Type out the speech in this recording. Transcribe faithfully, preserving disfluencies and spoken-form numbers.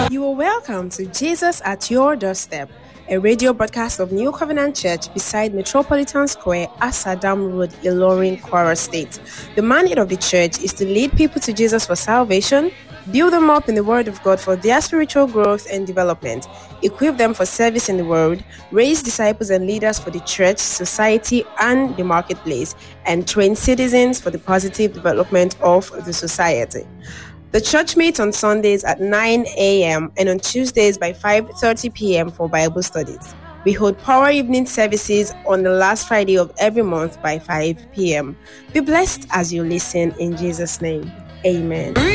You are welcome to Jesus at Your Doorstep, a radio broadcast of New Covenant Church beside Metropolitan Square, Asadam Road, Ilorin, Kwara State. The mandate of the church is to lead people to Jesus for salvation, build them up in the Word of God for their spiritual growth and development, equip them for service in the world, raise disciples and leaders for the church, society, and the marketplace, and train citizens for the positive development of the society. The church meets on Sundays at nine a.m. and on Tuesdays by five thirty p.m. for Bible studies. We hold power evening services on the last Friday of every month by five p.m. Be blessed as you listen in Jesus' name. Amen.